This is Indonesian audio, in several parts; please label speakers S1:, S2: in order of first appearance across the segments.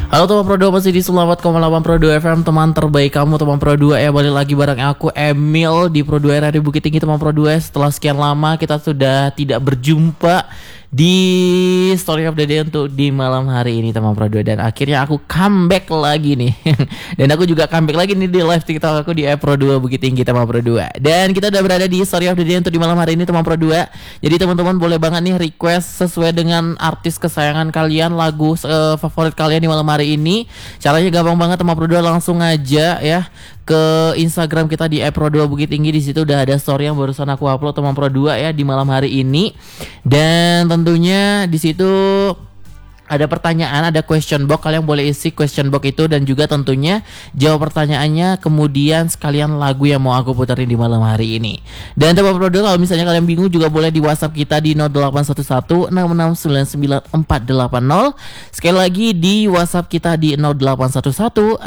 S1: Halo teman Pro 2, masih di Selamat 8 Pro 2 FM, teman terbaik kamu teman Pro 2 ya. Balik lagi bareng aku Emil di Pro 2 Radio Bukit Tinggi teman Pro 2. Setelah sekian lama kita sudah tidak berjumpa di Story of the Day untuk di malam hari ini teman Pro 2. Dan akhirnya aku comeback lagi nih. Dan aku juga comeback lagi nih di live TikTok aku di Pro 2 Bukit Tinggi teman Pro 2. Dan kita udah berada di Story of the Day untuk di malam hari ini teman Pro 2. Jadi teman-teman boleh banget nih request sesuai dengan artis kesayangan kalian, lagu favorit kalian di malam hari ini. Caranya gampang banget teman Pro 2, langsung aja ya ke Instagram kita di @pro2 Bukit Tinggi. Di situ udah ada story yang barusan aku upload teman Pro 2 ya di malam hari ini. Dan tentunya di situ ada pertanyaan, ada question box. Kalian boleh isi question box itu dan juga tentunya jawab pertanyaannya, kemudian sekalian lagu yang mau aku puterin di malam hari ini. Dan teman Pro 2, kalau misalnya kalian bingung juga boleh di WhatsApp kita di 0811 6699 Sekali lagi di WhatsApp kita di 0811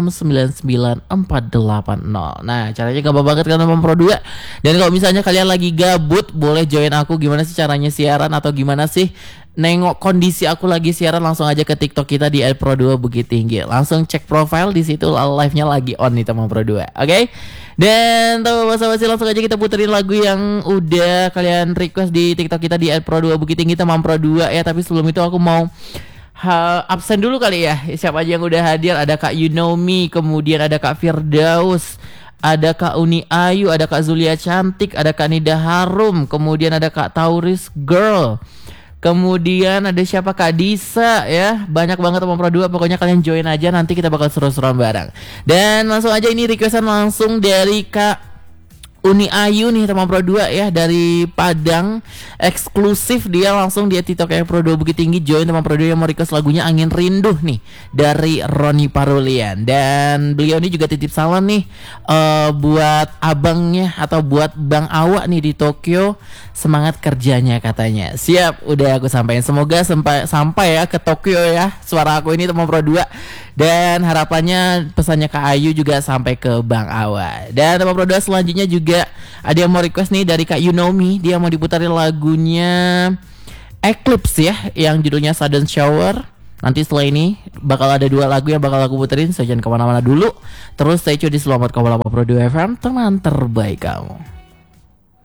S1: 6699 Nah, caranya gampang banget kan teman Pro 2. Dan kalau misalnya kalian lagi gabut, boleh join aku. Gimana sih caranya siaran atau gimana sih nengok kondisi aku lagi siaran, langsung aja ke TikTok kita di @pro2 Bukit Tinggi. Langsung cek profile, di situ live-nya lagi on nih teman Pro 2. Oke? Dan tahu basa-basi, langsung aja kita puterin lagu yang udah kalian request di TikTok kita di @pro2 Bukit Tinggi teman Pro 2 ya. Tapi sebelum itu aku mau absen dulu kali ya. Siapa aja yang udah hadir? Ada Kak Yunomi, kemudian ada Kak Firdaus, ada Kak Uni Ayu, ada Kak Zulia Cantik, ada Kak Nida Harum, kemudian ada Kak Tauris Girl, kemudian ada siapa, Kak Disa ya. Banyak banget teman Pro 2. Pokoknya kalian join aja, nanti kita bakal seru-seruan bareng. Dan langsung aja, ini requestan langsung dari Kak Uni Ayu nih teman Pro 2 ya, dari Padang, eksklusif dia langsung di TikTok yang Pro 2 Bukit Tinggi. Join teman Pro 2 yang mau request lagunya Angin Rindu nih dari Roni Parulian. Dan beliau ini juga titip salam nih buat abangnya atau buat Bang Awak nih di Tokyo. Semangat kerjanya katanya. Siap, udah aku sampaikan. Semoga sampai ya ke Tokyo ya suara aku ini teman Pro 2. Dan harapannya pesannya Kak Ayu juga sampai ke Bang Awak. Dan teman Pro 2, selanjutnya juga ada yang mau request nih dari Kak Yunomi. Dia mau diputarin lagunya Eclipse ya, yang judulnya Sudden Shower. Nanti setelah ini bakal ada 2 lagu yang bakal aku puterin. So jangan kemana-mana dulu. Terus stay tune di Selamat 8 Pro 2 FM, teman terbaik kamu.